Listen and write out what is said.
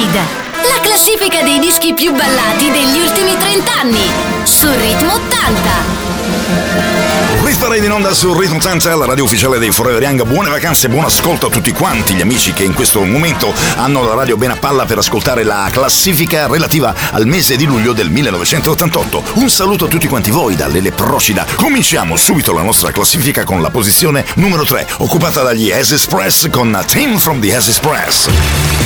Void, la classifica dei dischi più ballati degli ultimi 30 anni su Ritmo 80. Rit Parade in onda su Ritmo 80, la radio ufficiale dei Forever Young. Buone vacanze e buon ascolto a tutti quanti gli amici che in questo momento hanno la radio ben a palla per ascoltare la classifica relativa al mese di luglio del 1988. Un saluto a tutti quanti voi da Lele Procida. Cominciamo subito la nostra classifica con la posizione numero 3, occupata dagli S Express con Team from the S Express.